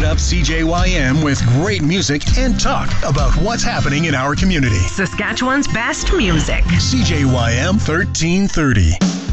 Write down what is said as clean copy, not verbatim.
up CJYM with great music and talk about what's happening in our community. Saskatchewan's best music. CJYM 1330.